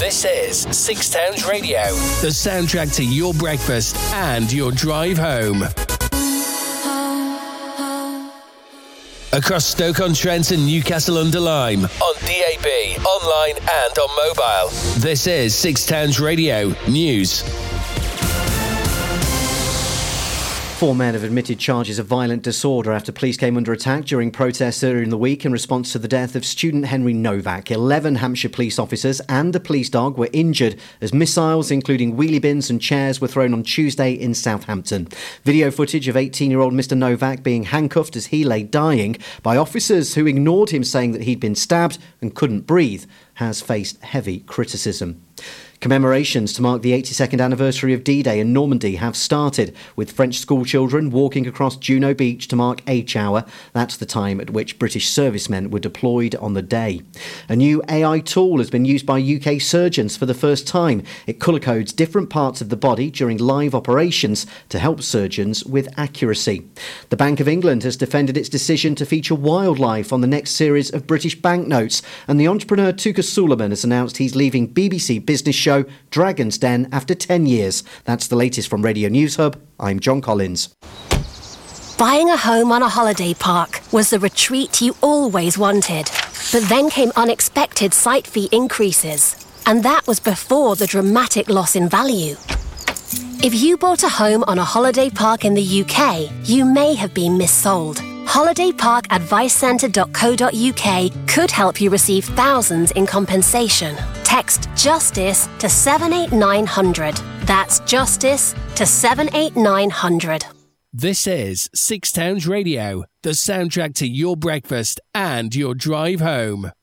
This is Six Towns Radio, the soundtrack to your breakfast and your drive home. Across Stoke-on-Trent and Newcastle-under-Lyme, on DAB, online and on mobile. This is Six Towns Radio News. 4 men have admitted charges of violent disorder after police came under attack during protests earlier in the week in response to the death of student Henry Novak. 11 Hampshire police officers and a police dog were injured as missiles, including wheelie bins and chairs, were thrown on Tuesday in Southampton. Video footage of 18-year-old Mr Novak being handcuffed as he lay dying by officers who ignored him, saying that he'd been stabbed and couldn't breathe, has faced heavy criticism. Commemorations to mark the 82nd anniversary of D-Day in Normandy have started, with French schoolchildren walking across Juno Beach to mark H Hour. That's the time at which British servicemen were deployed on the day. A new AI tool has been used by UK surgeons for the first time. It colour codes different parts of the body during live operations to help surgeons with accuracy. The Bank of England has defended its decision to feature wildlife on the next series of British banknotes, and the entrepreneur Tuka Suleiman has announced he's leaving BBC business show Dragon's Den after 10 years. That's the latest from Radio News Hub. I'm John Collins. Buying a home on a holiday park was the retreat you always wanted. But then came unexpected site fee increases. And that was before the dramatic loss in value. If you bought a home on a holiday park in the UK, you may have been missold. holidayparkadvicecentre.co.uk could help you receive thousands in compensation. Text JUSTICE to 78900. That's JUSTICE to 78900. This is Six Towns Radio, the soundtrack to your breakfast and your drive home.